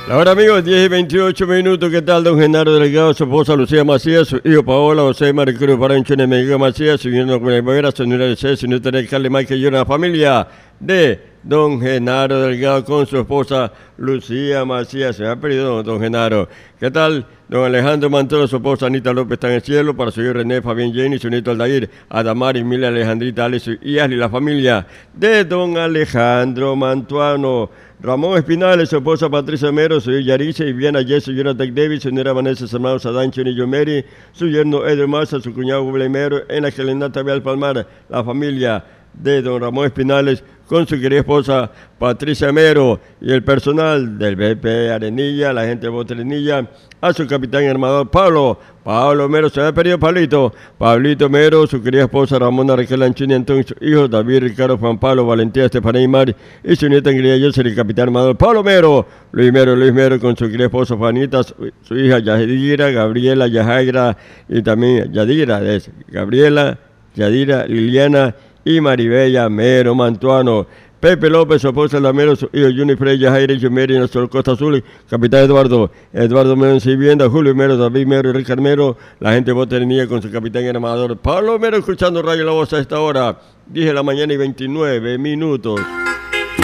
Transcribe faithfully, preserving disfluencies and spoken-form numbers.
Ahora amigos, diez y veintiocho minutos, ¿qué tal? Don Genaro Delgado, su esposa Lucía Macías, su hijo Paola, José Maricruz Parancho, Nemega Macías, su yerno Cuneguera, su señora de C, su nieto de alcalde Mike y una familia de Don Genaro Delgado con su esposa Lucía Macías. Se me ha perdido Don Genaro. ¿Qué tal? Don Alejandro Mantoro, su esposa Anita López está en el cielo, para su hijo René, Fabián Jenny, su nieto Aldair, Adamar, Emilia, Alejandrita, Alex y Ashley, la familia de Don Alejandro Mantuano. Ramón Espinales, su esposa Patricia Mero, su hija Yarice, Viviana Jesse, Jonathan Davis, su señora Vanessa Hermanos Adán, Chenillo Mary, su yerno Edwin Massa, su cuñado Google Mero, en la Gelenata Vial Palmar, la familia de don Ramón Espinales, con su querida esposa Patricia Mero y el personal del B P Arenilla, la gente de Bote Arenilla, a su capitán y armador Pablo, Pablo Mero, se había perdido Pablito, Pablito Mero, su querida esposa Ramona Raquel Anchini, Antonio, sus hijos David, Ricardo, Juan Pablo, Valentía, Estefanía y Mar, y su nieta querida José, el capitán armador Pablo Mero, Luis Mero, Luis Mero, con su querida esposa Juanita, su, su hija Yadira, Gabriela, Yajaira, y también Yadira, es Gabriela, Yadira, Liliana, y Maribella Mero Mantuano, Pepe López, su esposa Lamero, su hijo Juni Freya, Jaire Jumeri, nuestro Costa Azul, capitán Eduardo, Eduardo Mero en Vivienda, Julio Mero, David Mero y Ricardo Mero, la gente de Boternía con su capitán y armador, Pablo Mero escuchando Radio La Voz a esta hora, diez de la mañana y veintinueve minutos.